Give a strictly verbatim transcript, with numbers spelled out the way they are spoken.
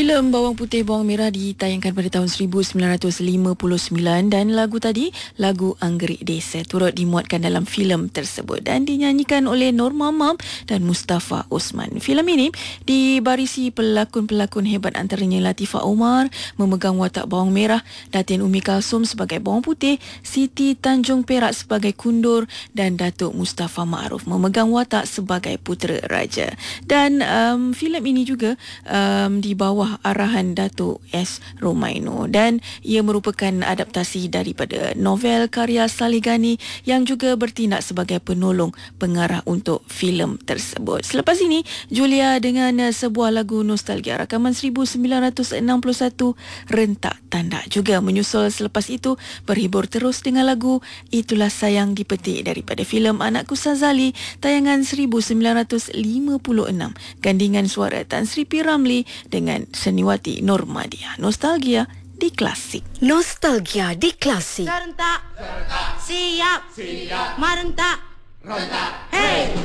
Filem Bawang Putih Bawang Merah ditayangkan pada tahun seribu sembilan ratus lima puluh sembilan dan lagu tadi, lagu Anggerik Desa, turut dimuatkan dalam filem tersebut dan dinyanyikan oleh Nur Mamam dan Mustafa Osman. Filem ini dibarisi pelakon-pelakon hebat antaranya Latifah Omar memegang watak Bawang Merah, Datin Umi Kalsum sebagai Bawang Putih, Siti Tanjung Perak sebagai Kundur dan Datuk Mustafa Ma'ruf memegang watak sebagai Putera Raja. Dan um, filem ini juga um, di bawah arahan Datuk S. Romaino dan ia merupakan adaptasi daripada novel karya Saleh Ghani yang juga bertindak sebagai penolong pengarah untuk filem tersebut. Selepas ini, Julia dengan sebuah lagu nostalgia rakaman seribu sembilan ratus enam puluh satu, Rentak Tanda. Juga menyusul selepas itu, berhibur terus dengan lagu Itulah Sayang Dipetik daripada filem Anakku Sazali tayangan seribu sembilan ratus lima puluh enam. Gandingan suara Tan Sri P. Ramlee dengan Seniwati Normadia. Nostalgia di Klasik. Nostalgia di Klasik. Serentak, siap, siap, merentak, rentak, hey.